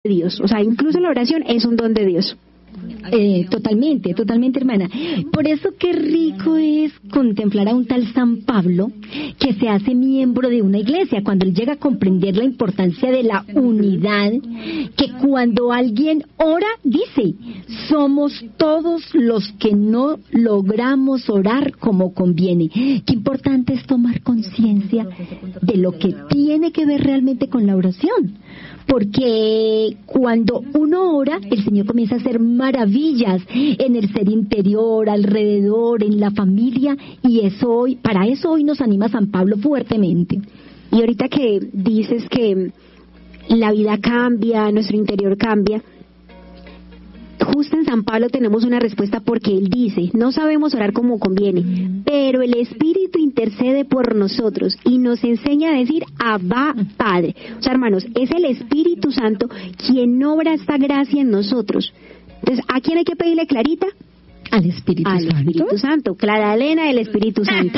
Dios. O sea, incluso la oración es un don de Dios. Totalmente, hermana. Por eso qué rico es contemplar a un tal San Pablo que se hace miembro de una iglesia, cuando él llega a comprender la importancia de la unidad, que cuando alguien ora, dice, somos todos los que no logramos orar como conviene. Qué importante es tomar conciencia de lo que tiene que ver realmente con la oración. Porque cuando uno ora, el Señor comienza a hacer maravillas en el ser interior, alrededor, en la familia, y para eso hoy nos anima San Pablo fuertemente. Y ahorita que dices que la vida cambia, nuestro interior cambia, justo en San Pablo tenemos una respuesta, porque él dice, no sabemos orar como conviene, pero el Espíritu intercede por nosotros y nos enseña a decir, Abba, Padre. O sea, hermanos, es el Espíritu Santo quien obra esta gracia en nosotros. Entonces, ¿a quién hay que pedirle, Clarita? Al Espíritu Santo. Clara Elena, el Espíritu Santo.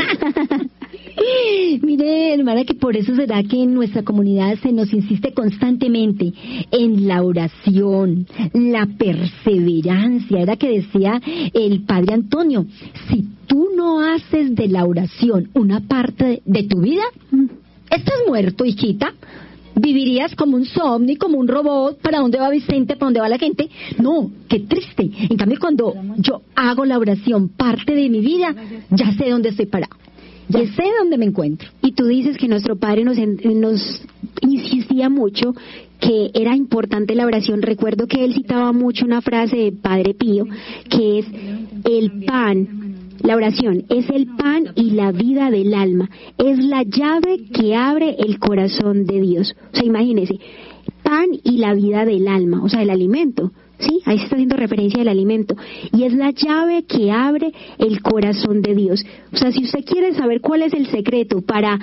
Mire, hermana, que por eso será que en nuestra comunidad se nos insiste constantemente en la oración, la perseverancia. Era que decía el padre Antonio, si tú no haces de la oración una parte de tu vida, estás muerto, hijita. Vivirías como un zombie, como un robot. ¿Para dónde va Vicente? ¿Para dónde va la gente? No, qué triste. En cambio, cuando yo hago la oración parte de mi vida, ya sé dónde estoy parado, ya sé dónde me encuentro. Y tú dices que nuestro padre nos insistía mucho que era importante la oración. Recuerdo que él citaba mucho una frase de Padre Pío, que es el pan. La oración es el pan y la vida del alma. Es la llave que abre el corazón de Dios. O sea, imagínense, pan y la vida del alma, o sea, el alimento. Sí, ahí se está haciendo referencia al alimento. Y es la llave que abre el corazón de Dios. O sea, si usted quiere saber cuál es el secreto para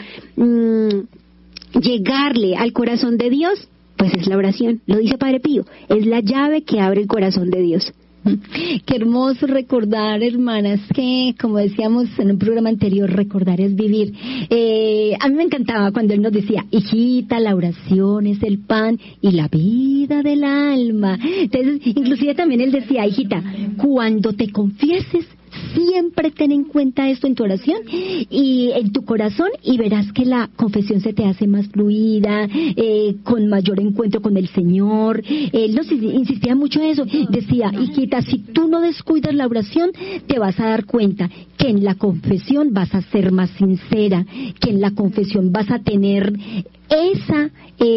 llegarle al corazón de Dios, pues es la oración. Lo dice Padre Pío, es la llave que abre el corazón de Dios. Qué hermoso recordar, hermanas, que como decíamos en un programa anterior, recordar es vivir. A mí me encantaba cuando él nos decía, hijita, la oración es el pan y la vida del alma. Entonces, inclusive también él decía, hijita, cuando te confieses, siempre ten en cuenta esto en tu oración y en tu corazón, y verás que la confesión se te hace más fluida, con mayor encuentro con el Señor. Él nos insistía mucho en eso. Decía, hijita, si tú no descuidas la oración, te vas a dar cuenta que en la confesión vas a ser más sincera, que en la confesión vas a tener esa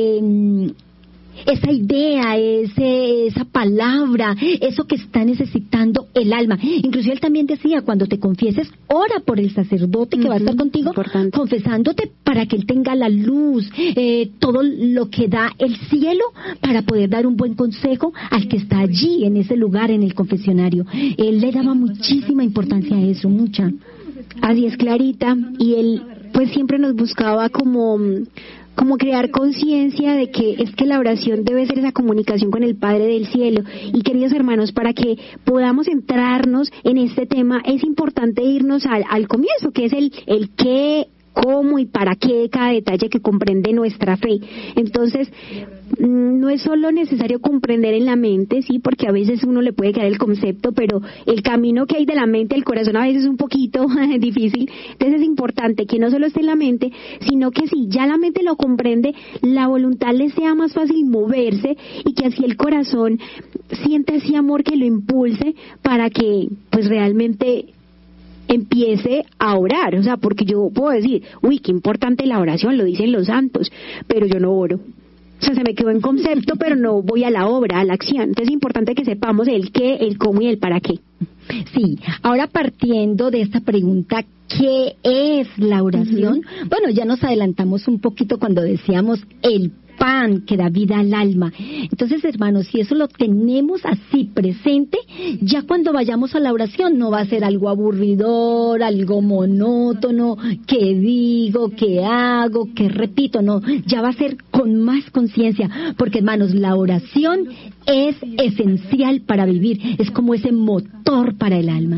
idea, esa palabra, eso que está necesitando el alma. Inclusive él también decía, cuando te confieses, ora por el sacerdote que va a estar contigo, confesándote, para que él tenga la luz, todo lo que da el cielo, para poder dar un buen consejo al que está allí, en ese lugar, en el confesionario. Él le daba muchísima importancia a eso, mucha. Así es, Clarita, y él pues siempre nos buscaba como crear conciencia de que es que la oración debe ser esa comunicación con el Padre del Cielo. Y queridos hermanos, para que podamos entrarnos en este tema, es importante irnos al comienzo, que es el qué, cómo y para qué de cada detalle que comprende nuestra fe. Entonces, no es solo necesario comprender en la mente, sí, porque a veces uno le puede quedar el concepto, pero el camino que hay de la mente al corazón a veces es un poquito difícil. Entonces es importante que no solo esté en la mente, sino que si ya la mente lo comprende, la voluntad le sea más fácil moverse, y que así el corazón sienta ese amor que lo impulse para que pues realmente empiece a orar. O sea, porque yo puedo decir, uy, qué importante la oración, lo dicen los santos, pero yo no oro. O sea, se me quedó en concepto, pero no voy a la obra, a la acción. Entonces es importante que sepamos el qué, el cómo y el para qué. Sí, ahora partiendo de esta pregunta, ¿qué es la oración? Bueno, ya nos adelantamos un poquito cuando decíamos el pan que da vida al alma. Entonces, hermanos, si eso lo tenemos así presente, ya cuando vayamos a la oración no va a ser algo aburridor, algo monótono, que digo, que hago, que repito, no, ya va a ser con más conciencia, porque, hermanos, la oración es esencial para vivir, es como ese motor para el alma.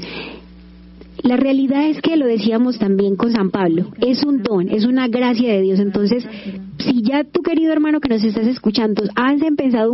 La realidad es que, lo decíamos también con San Pablo, es un don, es una gracia de Dios. Entonces, si ya tú, querido hermano que nos estás escuchando, has empezado